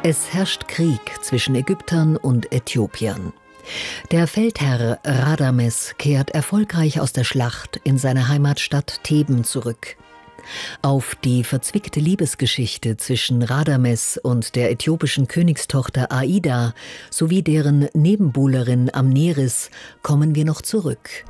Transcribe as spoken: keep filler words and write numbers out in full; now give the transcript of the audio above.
Es herrscht Krieg zwischen Ägyptern und Äthiopiern. Der Feldherr Radames kehrt erfolgreich aus der Schlacht in seine Heimatstadt Theben zurück. Auf die verzwickte Liebesgeschichte zwischen Radames und der äthiopischen Königstochter Aida sowie deren Nebenbuhlerin Amneris kommen wir noch zurück.